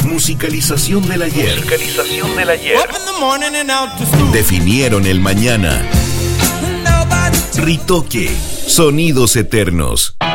Musicalización del ayer. Definieron el mañana. Ritoque, sonidos eternos.